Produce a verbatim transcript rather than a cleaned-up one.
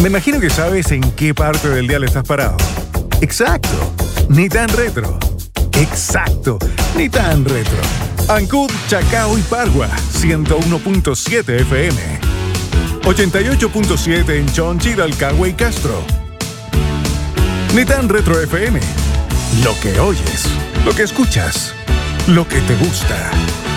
Me imagino que sabes en qué parte del dial estás parado. Exacto, ni tan retro. Exacto, ni tan retro. Ancud, Chacao y Pargua, ciento uno punto siete F M. ochenta y ocho punto siete en Chonchi, Dalcagua y Castro. Ni tan retro F M. Lo que oyes, lo que escuchas, lo que te gusta.